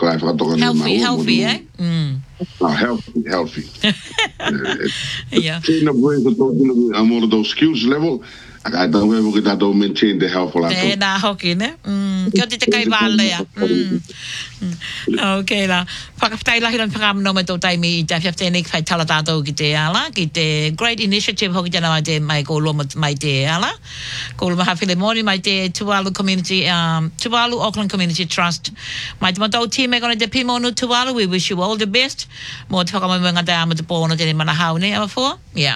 Healthy, eh? Healthy. Yeah. I'm one of those skills level. I don't ever get to maintain the health for that. Na hockey, ne? Kau ti tekai vale ya. Okay lah. Pakaftai lah hilang pengam no meto tai mi ta fifteen fai tala tato kita ala kita great initiative hoki jana mai ko lo mai te ala. Ko lo hafile mori mai te Tuvalu community Tuvalu Auckland Community Trust. Mai te matau team e kona te pimo no Tuvalu. We wish you all the best. Mo te whakamai ngata ama te pono te mana hau ne ama for. Yeah.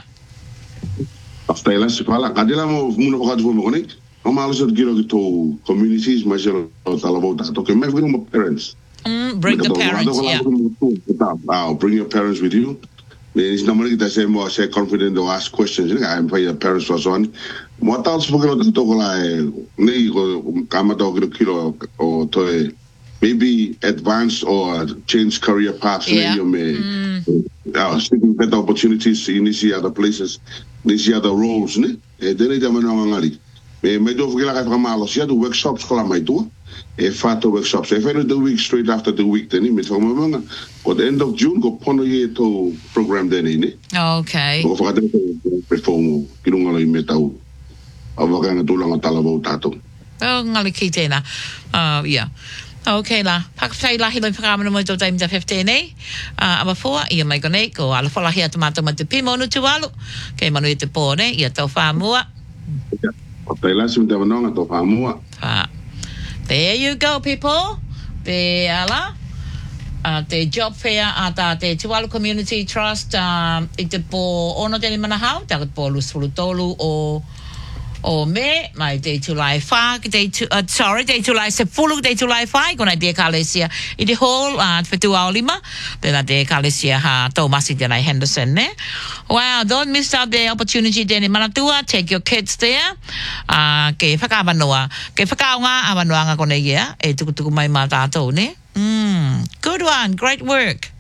After last fala kadila mo muna ko kadfo mo konik o malos giro to communities mas ela tala volta to que me bring my parents bring the parents yeah bring your parents with you is normally that say more say confident to ask questions I'm for your parents was on mo tal se porque to ko la nei ko kama to kilo o to maybe advance or change career paths you may seeking better opportunities in these other places these other roles ne dele de mano ngali me do fugila ka famalo sia do workshops ko la mai tu fato workshops if I do the week straight after the week then me to manga at the end of June go pono ye to program then ne okay go fa de perform kilunga le metau ava kana tulanga talabo tato ngali kitena yeah. Okay lah. Pakfai lah hilang pengalaman mo jauh time 15 eh. Aba for ia mai kone ko ala fala hia tomato mate pimo no Tuvalu. Kay manu ite po ne ia tau fa mua. Okay lah sim te manonga tau fa mua. There you go people. Te ala. Te job fair ata te Tuvalu Community Trust ite po ono te mana hau ta po lusulu tolu o me mai day July 5 day to day July 10 day July 5 kona dia Kalesia i the whole for 2 hour 5 then day Kalesia ha Thomas Janai Henderson ne wow don't miss out the opportunity then in Manatua take your kids there ke whakabanoa ke whakaunga abanoa nga kone ia e tukutuku mai mata tau ne good one great work